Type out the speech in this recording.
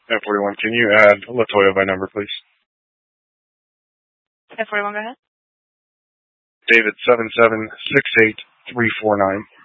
F41, can you add Latoya by number, please? F41, go ahead. David 7768349.